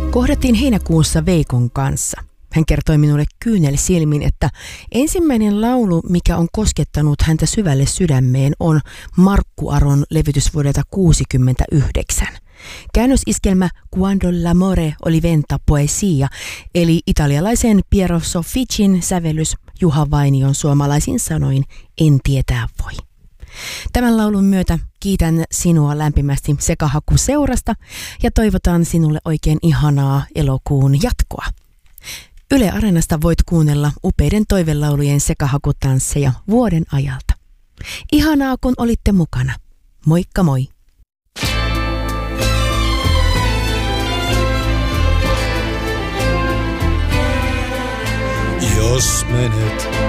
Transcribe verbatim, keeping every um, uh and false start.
Kohdattiin heinäkuussa Veikon kanssa. Hän kertoi minulle kyynelsilmin, että ensimmäinen laulu, mikä on koskettanut häntä syvälle sydämeen, on Markku Aron levytys vuodelta kuusikymmentäyhdeksän. Käännösiskelmä Quando l'amore oli venta poesia, eli italialaisen Piero Sofficin sävellys Juha Vainion suomalaisin sanoin En tietää voi. Tämän laulun myötä kiitän sinua lämpimästi Sekahaku-seurasta ja toivotan sinulle oikein ihanaa elokuun jatkoa. Yle Areenasta voit kuunnella upeiden toivelaulujen sekahakutansseja vuoden ajalta. Ihanaa, kun olitte mukana. Moikka moi! Jos menet